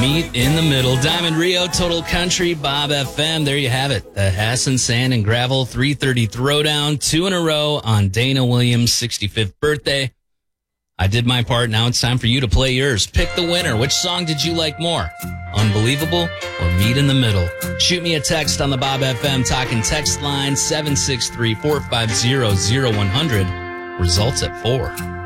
Meet in the middle. Diamond Rio, Total Country, Bob FM. There you have it. The Hassan Sand and Gravel 330 Throwdown, 2 in a row on Dana Williams' 65th birthday. I did my part. Now it's time for you to play yours. Pick the winner. Which song did you like more? Unbelievable or Meet in the Middle? Shoot me a text on the Bob FM Talking text line 763-450-0100. Results at 4.